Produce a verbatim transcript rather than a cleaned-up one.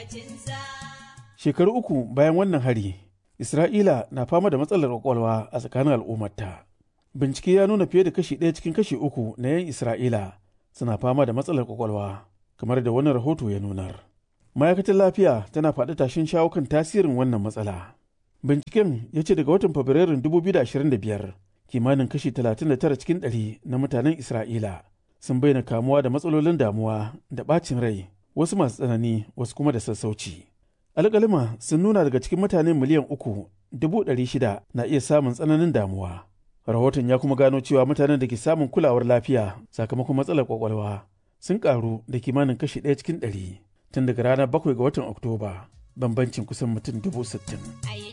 Shekaru uku bayan wannan hari, Isra'ila na fama da matsalar kwakwalwa a tsakanin al'ummarta. Bincike ya nuna fiye da kashi ɗaya cikin kashi uku na 'yan Isra'ila suna fama da matsalar kwakwalwa, kamar da wani rahoto ya nunar. Ma'aikatar lafiya tana faɗi tashin shawo kan tasirin wannan matsala. Binciken ya ce daga watan Fabrairun dubu biyu da ashirin da biyar, kimanin kashi talatin da tara cikin ɗari na mutanen Isra'ila sun bayyana kamuwa da matsalolin damuwa da ɓacin rai, wasu masu tsanani, wasu kuma da sassauci. Alƙalima sun nuna daga cikin mutane miliyan uku dubu ɗari shida na iya samun tsananin damuwa. Rahoton ya kuma gano cewa mutanen da ke samun kulawar lafiya sakamakon matsalar kwakwalwa sun ƙaru da kimanin kashi ɗaya cikin ɗari tun daga ranar bakwai ga watan Oktoba, bambancin kusan mutum dubu sittin.